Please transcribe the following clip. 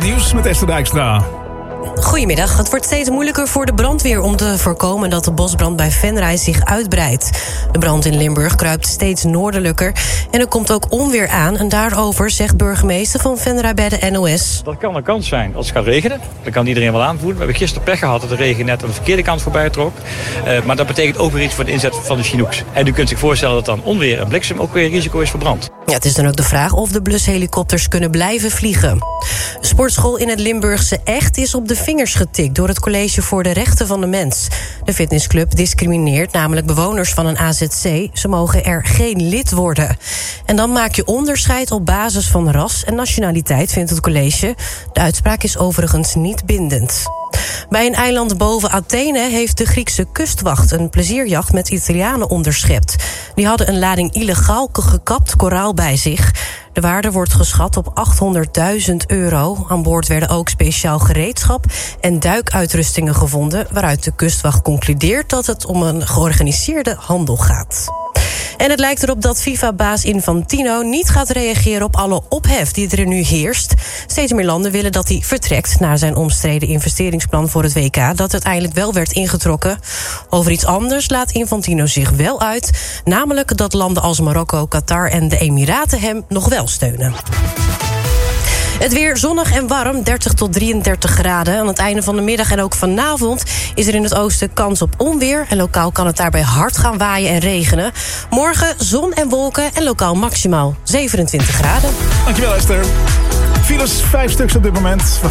nieuws met Esther Dijkstra. Goedemiddag. Het wordt steeds moeilijker voor de brandweer om te voorkomen dat de bosbrand bij Venray zich uitbreidt. De brand in Limburg kruipt steeds noordelijker en er komt ook onweer aan. En daarover zegt burgemeester van Venray bij de NOS. Dat kan een kans zijn als het gaat regenen. Dat kan iedereen wel aanvoelen. We hebben gisteren pech gehad dat de regen net aan de verkeerde kant voorbij trok. Maar dat betekent ook weer iets voor de inzet van de Chinooks. En u kunt zich voorstellen dat dan onweer en bliksem ook weer risico is voor brand. Ja, het is dan ook de vraag of de blushelikopters kunnen blijven vliegen. De sportschool in het Limburgse Echt is op de vingers getikt door het College voor de Rechten van de Mens. De fitnessclub discrimineert namelijk bewoners van een AZC. Ze mogen er geen lid worden. En dan maak je onderscheid op basis van ras en nationaliteit, vindt het college. De uitspraak is overigens niet bindend. Bij een eiland boven Athene heeft de Griekse kustwacht een plezierjacht met Italianen onderschept. Die hadden een lading illegaal gekapt koraal bij zich. De waarde wordt geschat op €800.000. Aan boord werden ook speciaal gereedschap en duikuitrustingen gevonden, waaruit de kustwacht concludeert dat het om een georganiseerde handel gaat. En het lijkt erop dat FIFA-baas Infantino niet gaat reageren op alle ophef die er nu heerst. Steeds meer landen willen dat hij vertrekt naar zijn omstreden investeringsplan voor het WK, dat uiteindelijk wel werd ingetrokken. Over iets anders laat Infantino zich wel uit, namelijk dat landen als Marokko, Qatar en de Emiraten hem nog wel steunen. Het weer zonnig en warm, 30 tot 33 graden. Aan het einde van de middag en ook vanavond is er in het oosten kans op onweer. En lokaal kan het daarbij hard gaan waaien en regenen. Morgen zon en wolken en lokaal maximaal 27 graden. Dankjewel, Esther. Files 5 stuks op dit moment.